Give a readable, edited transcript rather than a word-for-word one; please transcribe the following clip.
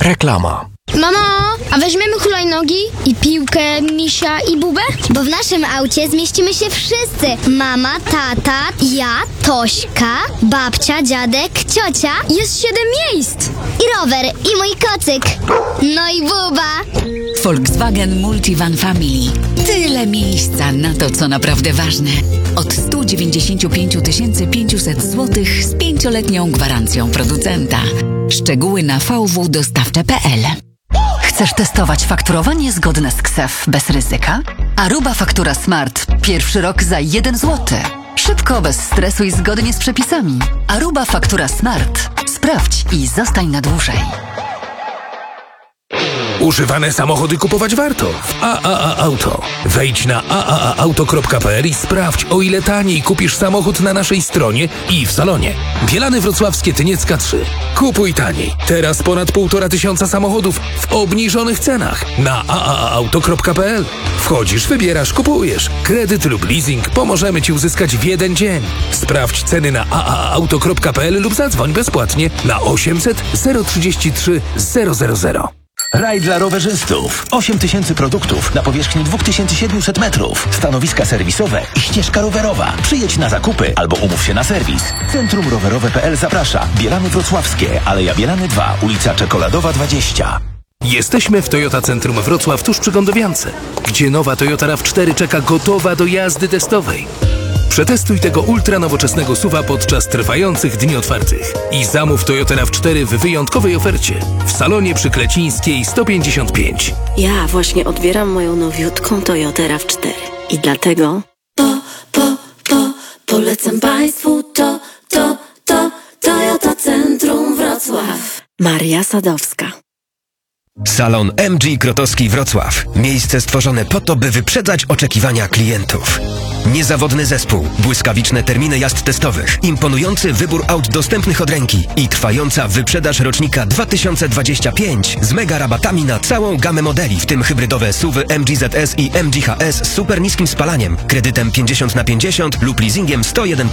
Reklama. Mamo, a weźmiemy hulajnogi i piłkę, misia i bubę? Bo w naszym aucie zmieścimy się wszyscy. Mama, tata, ja, Tośka, babcia, dziadek, ciocia Jest 7 miejsc. i rower, i mój kocyk. No i buba. Volkswagen Multivan Family. Tyle miejsca na to, co naprawdę ważne. Od 195 500 zł z 5-letnią gwarancją producenta. Szczegóły na vwdostawcze.pl. Chcesz testować fakturowanie zgodne z KSEF bez ryzyka? Aruba Faktura Smart. Pierwszy rok za 1 zł. Szybko, bez stresu i zgodnie z przepisami. Aruba Faktura Smart. Sprawdź i zostań na dłużej. Używane samochody kupować warto w AAA Auto. Wejdź na aaauto.pl i sprawdź, o ile taniej kupisz samochód na naszej stronie i w salonie. Bielany Wrocławskie Tyniecka 3. Kupuj taniej. Teraz ponad 1500 samochodów w obniżonych cenach na aaauto.pl. Wchodzisz, wybierasz, kupujesz. Kredyt lub leasing pomożemy Ci uzyskać w jeden dzień. Sprawdź ceny na aaauto.pl lub zadzwoń bezpłatnie na 800 033 000. Raj dla rowerzystów. 8000 produktów na powierzchni 2700 metrów. Stanowiska serwisowe i ścieżka rowerowa. Przyjedź na zakupy albo umów się na serwis. Centrum Rowerowe.pl zaprasza. Bielany Wrocławskie, Aleja Bielany 2, ulica Czekoladowa 20. Jesteśmy w Toyota Centrum Wrocław tuż przy Gondowiance, gdzie nowa Toyota RAV4 czeka gotowa do jazdy testowej. Przetestuj tego ultra nowoczesnego SUV-a podczas trwających dni otwartych i zamów Toyota RAV4 w wyjątkowej ofercie w salonie przy Klecińskiej 155. Ja właśnie odbieram moją nowiutką Toyotę RAV4 i dlatego polecam Państwu Toyota Centrum Wrocław. Maria Sadowska. Salon MG Krotowski Wrocław. Miejsce stworzone po to, by wyprzedzać oczekiwania klientów. Niezawodny zespół, błyskawiczne terminy jazd testowych, imponujący wybór aut dostępnych od ręki i trwająca wyprzedaż rocznika 2025 z mega rabatami na całą gamę modeli, w tym hybrydowe SUV-y MG ZS i MG HS z super niskim spalaniem, kredytem 50/50 lub leasingiem 101%.